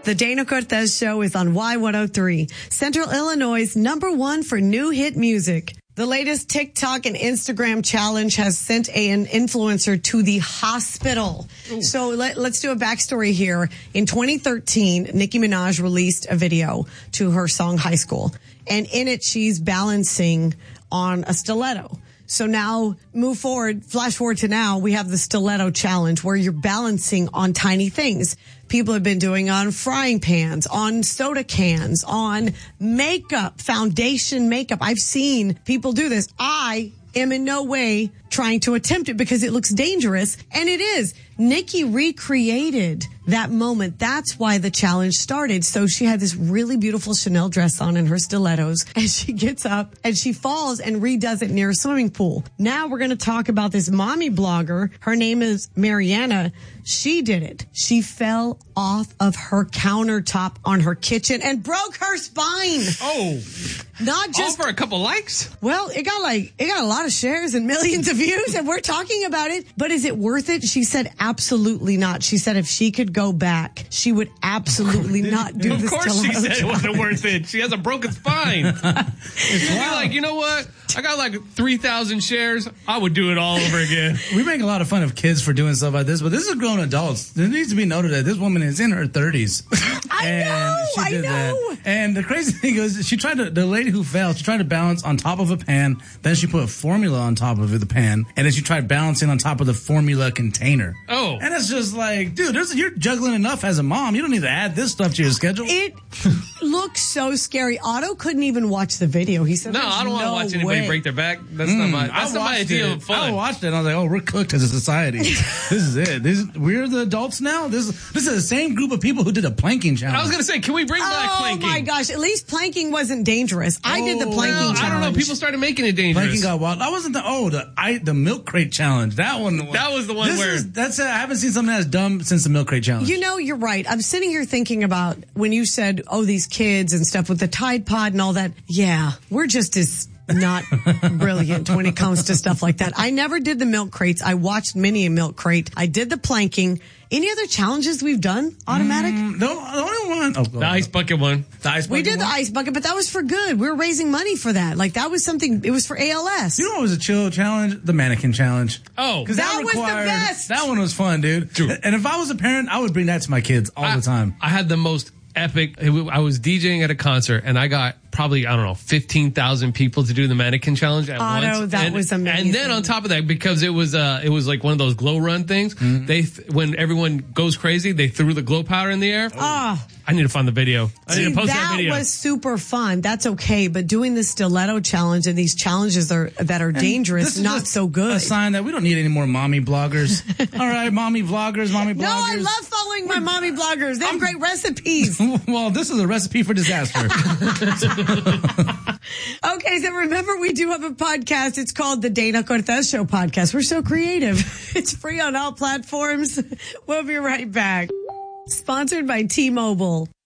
The Dana Cortez Show is on Y103, Central Illinois' #1 for new hit music. The latest TikTok and Instagram challenge has sent an influencer to the hospital. Ooh. So let's do a backstory here. In 2013, Nicki Minaj released a video to her song High School. And in it, she's balancing on a stiletto. So now, flash forward to now, we have the stiletto challenge where you're balancing on tiny things. People have been doing on frying pans, on soda cans, on makeup, foundation makeup. I've seen people do this. I am in no way trying to attempt it because it looks dangerous, and it is. Nicki recreated that moment. That's why the challenge started. So she had this really beautiful Chanel dress on in her stilettos, and she gets up and she falls and redoes it near a swimming pool. Now we're going to talk about this mommy blogger. Her name is Mariana. She did it. She fell off of her countertop on her kitchen and broke her spine. Oh, not just all for a couple likes. Well, it got a lot of shares and millions of views, and we're talking about it. But is it worth it? She said absolutely not. She said if she could go back, she would absolutely not do this. Of course she said it wasn't worth it. She has a broken spine. She'd be like, you know what? I got like 3,000 shares. I would do it all over again. We make a lot of fun of kids for doing stuff like this, but this is grown adults. It needs to be noted that this woman is in her 30s. I know. That. And the crazy thing is, the lady who fell, she tried to balance on top of a pan, then she put formula on top of the pan, and then she tried balancing on top of the formula container. Oh. And it's just like, dude, you're juggling enough as a mom. You don't need to add this stuff to your schedule. It looks so scary. Otto couldn't even watch the video. He said, no, I don't want to watch anybody break their back. That's not my idea of fun. I watched it and I was like, oh, we're cooked as a society. This is it. We're the adults now. This is the same group of people who did a planking challenge. I was going to say, can we bring back planking? Oh my gosh, at least planking wasn't dangerous. I did the planking challenge. I don't know. People started making it dangerous. Planking got wild. That wasn't the milk crate challenge. That was the one I haven't seen something as dumb since the milk crate challenge. You know, you're right. I'm sitting here thinking about when you said, these kids and stuff with the Tide Pod and all that. Yeah, we're just as not brilliant when it comes to stuff like that. I never did the milk crates. I watched many a milk crate. I did the planking. Any other challenges we've done? Automatic? The only one. The ice bucket one. We did the ice bucket, but that was for good. We were raising money for that. Like, that was something, it was for ALS. You know what was a chill challenge? The mannequin challenge. Oh. Because that was the best. That one was fun, dude. True. And if I was a parent, I would bring that to my kids all the time. I had the most epic. I was DJing at a concert and I got probably, 15,000 people to do the mannequin challenge at once. That was amazing. And then on top of that, because it was like one of those glow run things, when everyone goes crazy, they threw the glow powder in the air. I need to find the video. I need to post that video. That was super fun. That's okay. But doing the stiletto challenge and these challenges that are dangerous, not so good. A sign that we don't need any more mommy bloggers. All right, mommy vloggers, mommy bloggers. No, I love following my mommy bloggers. They have great recipes. Well, this is a recipe for disaster. Okay, so remember, we do have a podcast. It's called the Dana Cortez Show Podcast. We're so creative. It's free on all platforms. We'll be right back. Sponsored by T-Mobile.